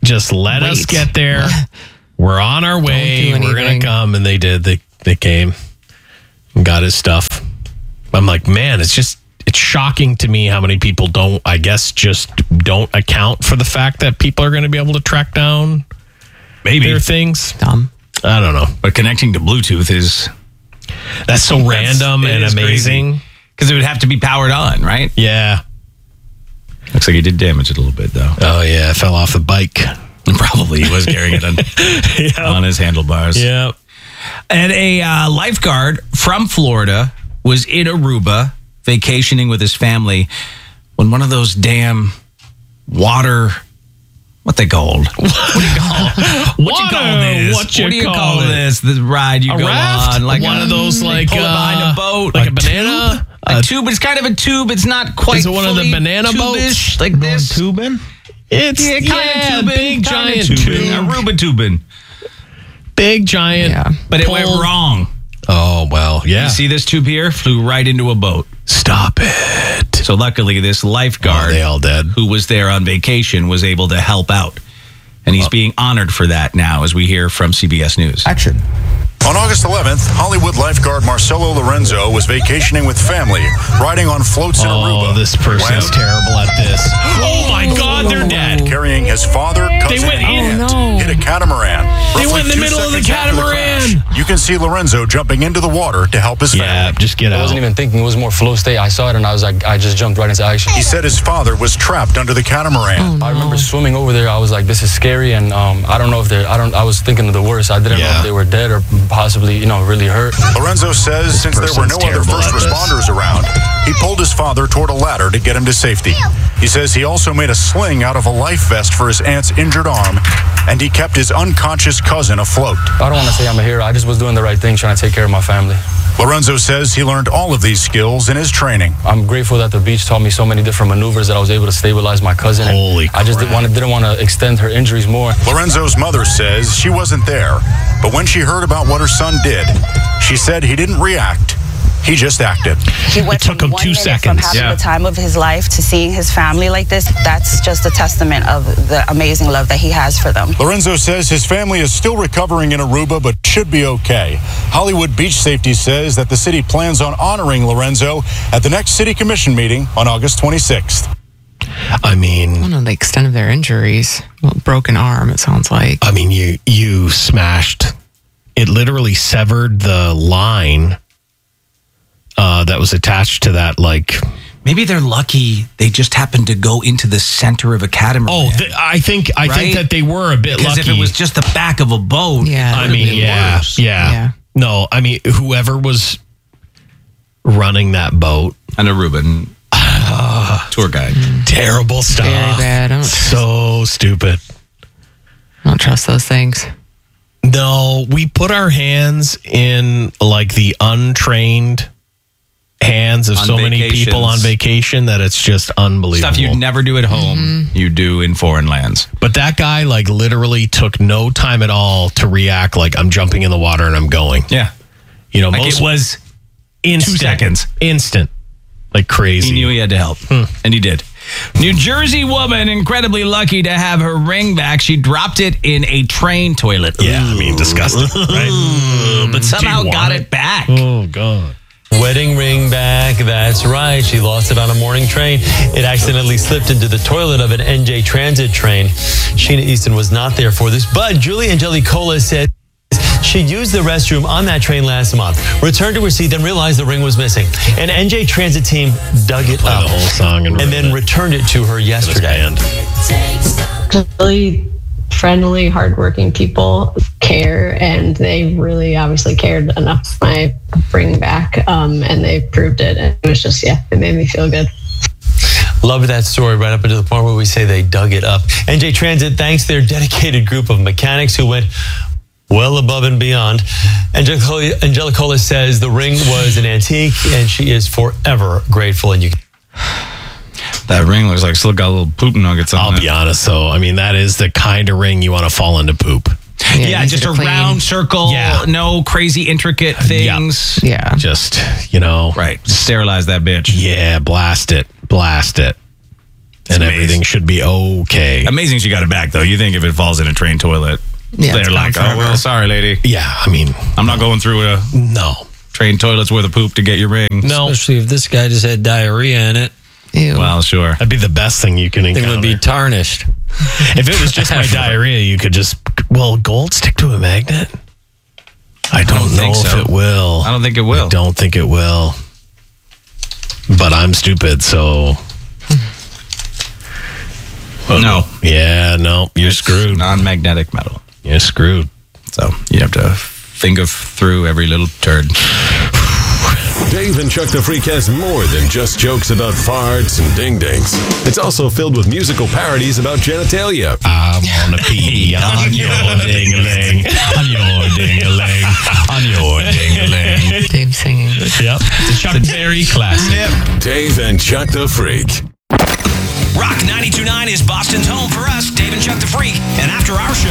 Just let us get there. We're on our way. We're going to come. And they did. They came and got his stuff. I'm like, man, it's shocking to me how many people don't account for the fact that people are going to be able to track down their things. Dumb. I don't know. But connecting to Bluetooth that's so random and amazing. Because it would have to be powered on, right? Yeah. Looks like he did damage it a little bit, though. Oh, yeah. It fell off the bike. Probably. He was carrying it on his handlebars. Yeah. And a lifeguard from Florida was in Aruba vacationing with his family when one of those damn water... What they called? What do you call this? What do you call this? The ride you go raft? on, like one of those, like pull it behind a boat, like a banana. A tube. It's kind of a tube. It's not quite. Is it one of the banana tube-ish, boats? like this? Tubing? It's kind of tubing, big giant tubing. tube. Aruba tubing. Big giant. But it went wrong. Oh well, yeah. You see this tube here? Flew right into a boat. Stop it. So luckily, this lifeguard, they all dead, who was there on vacation, was able to help out. And he's being honored for that now, as we hear from CBS News. Action. On August 11th, Hollywood lifeguard Marcelo Lorenzo was vacationing with family, riding on floats in Aruba. Oh, this person's terrible at this. Oh my God, they're dead. Carrying his father, cousin, and aunt, hit a catamaran. They went in the middle of the catamaran. You can see Lorenzo jumping into the water to help his family. Yeah, just get out. I wasn't even thinking. It was more flow state. I saw it and I was like, I just jumped right into action. He said his father was trapped under the catamaran. I remember swimming over there. I was like, this is scary, and I don't know if I was thinking of the worst. I didn't know if they were dead or possibly, really hurt. Lorenzo says since there were no other first responders around, he pulled his father toward a ladder to get him to safety. He says he also made a sling out of a life vest for his aunt's injured arm, and he kept his unconscious cousin afloat. I don't want to say I'm a hero. I just was doing the right thing, trying to take care of my family. Lorenzo says he learned all of these skills in his training. I'm grateful that the beach taught me so many different maneuvers that I was able to stabilize my cousin. Holy crap. I just didn't want to extend her injuries more. Lorenzo's mother says she wasn't there, but when she heard about what her son did, she said he didn't react. He just acted. It took him 2 seconds. From having the time of his life to seeing his family like this, that's just a testament of the amazing love that he has for them. Lorenzo says his family is still recovering in Aruba, but should be okay. Hollywood Beach Safety says that the city plans on honoring Lorenzo at the next city commission meeting on August 26th. I mean, I don't know the extent of their injuries. Well, broken arm, it sounds like. I mean, you smashed. It literally severed the line that was attached to that, like... Maybe they're lucky they just happened to go into the center of a catamaran. Oh, I think that they were a bit lucky. Because if it was just the back of a boat, I mean, yeah. No, I mean, whoever was running that boat... An Aruban tour guide. Terrible stuff. Very bad. So stupid. I don't trust those things. No, we put our hands in, like, the untrained... hands of so many people on vacation that it's just unbelievable. Stuff you'd never do at home, you do in foreign lands. But that guy, like, literally took no time at all to react like, I'm jumping in the water and I'm going. Yeah. Like it was instant. 2 seconds. Instant. Like crazy. He knew he had to help. And he did. New Jersey woman incredibly lucky to have her ring back. She dropped it in a train toilet. Yeah, I mean, disgusting, right? But somehow got it back. Oh, God. Wedding ring back, that's right. She lost it on a morning train. It accidentally slipped into the toilet of an NJ Transit train. Sheena Easton was not there for this, but Julie Angelicola said she used the restroom on that train last month, returned to her seat, then realized the ring was missing. An NJ Transit team dug it up the whole song and then returned it to her yesterday. Really friendly, hardworking people care, and they really obviously cared enough for my bring back, and they proved it. And it was just, it made me feel good. Love that story right up until the point where we say they dug it up. NJ Transit thanks their dedicated group of mechanics who went well above and beyond. Angelicola says the ring was an antique and she is forever grateful. And that ring looks like still got little poop nuggets on it. I'll be honest, though. I mean, that is the kind of ring you want to fall into poop. Yeah, just a round circle. Yeah. No crazy intricate things. Yeah. Just, Right. Sterilize that bitch. Yeah, blast it. and everything should be okay. Amazing she got it back, though. You think if it falls in a train toilet, they're like, oh, well, sorry, lady. Yeah, I mean, I'm not going through a train toilet's worth of poop to get your ring. No. Especially if this guy just had diarrhea in it. Ew. Well, sure. That'd be the best thing you can encounter. It would be tarnished. If it was just my diarrhea, you could just, gold stick to a magnet? I don't know if it will. I don't think it will. I don't think it will. But I'm stupid, so... No. Yeah, no. You're screwed. Non-magnetic metal. You're screwed. So you have to think through every little turd. Dave and Chuck the Freak has more than just jokes about farts and ding-dings. It's also filled with musical parodies about genitalia. I wanna pee on your ding-a-ling, on your ding-a-ling, on your ding-a-ling. Dave singing. Yep. The Chuck Berry classic. Dave and Chuck the Freak. Rock 92.9 is Boston's home for us, Dave and Chuck the Freak. And after our show,